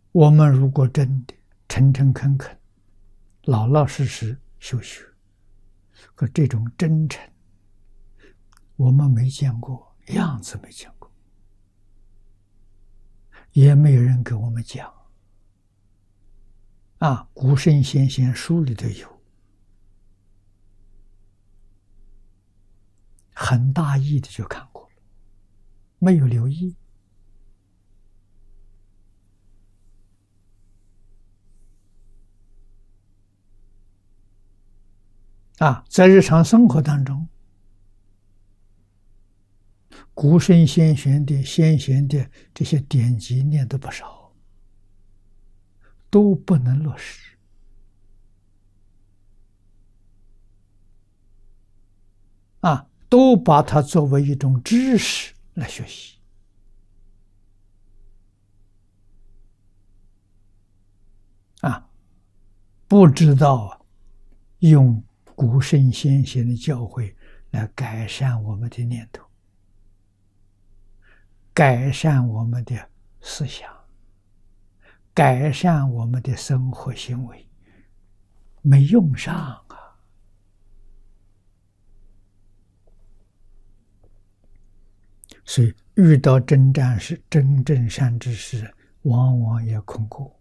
我们如果真的诚诚恳恳、老老实实修学，可这种真诚，我们没见过，样子没见过，也没有人给我们讲。古圣先贤书里头有，很大意的就看过了，没有留意。在日常生活当中，古圣先贤的这些典籍念得不少，都不能落实。都把它作为一种知识来学习。不知道用古圣先贤的教诲来改善我们的念头，改善我们的思想，改善我们的生活行为，没用上啊。所以遇到征战时，真正善知识往往也空过。